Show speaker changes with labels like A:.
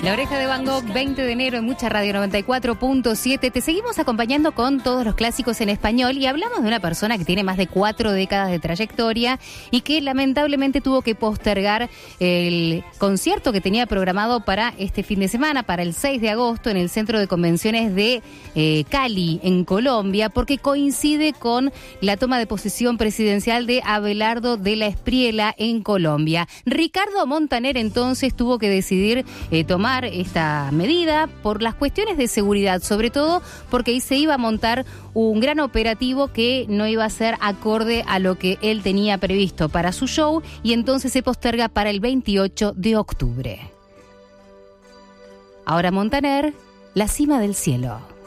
A: La Oreja de Van Gogh, 20 de enero en Mucha Radio 94.7. Te seguimos acompañando con todos los clásicos en español y hablamos de una persona que tiene más de 4 décadas de trayectoria y que lamentablemente tuvo que postergar el concierto que tenía programado para este fin de semana, para el 6 de agosto en el Centro de Convenciones de Cali, en Colombia, porque coincide con la toma de posesión presidencial de Abelardo de la Espriella en Colombia. Ricardo Montaner entonces tuvo que decidir tomar esta medida por las cuestiones de seguridad, sobre todo porque ahí se iba a montar un gran operativo que no iba a ser acorde a lo que él tenía previsto para su show y entonces se posterga para el 28 de octubre. Ahora Montaner, La Cima del Cielo.